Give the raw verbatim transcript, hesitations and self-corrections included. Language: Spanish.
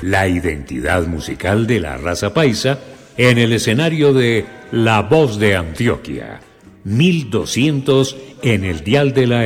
la identidad musical de la raza paisa en el escenario de La Voz de Antioquia, mil doscientos en el dial de la